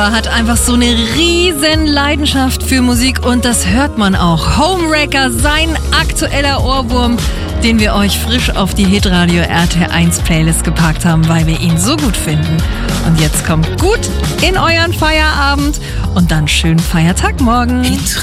Hat einfach so eine riesen Leidenschaft für Musik und das hört man auch. Homewrecker, sein aktueller Ohrwurm, den wir euch frisch auf die Hitradio RT1 Playlist gepackt haben, weil wir ihn so gut finden. Und jetzt kommt gut in euren Feierabend und dann schönen Feiertag morgen.